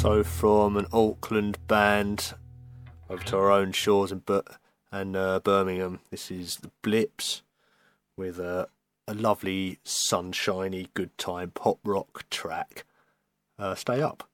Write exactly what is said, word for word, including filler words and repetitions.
So from an Auckland band over to our own shores and, and uh, Birmingham, this is the Blips with a, a lovely, sunshiny, good time pop rock track. Uh, stay up.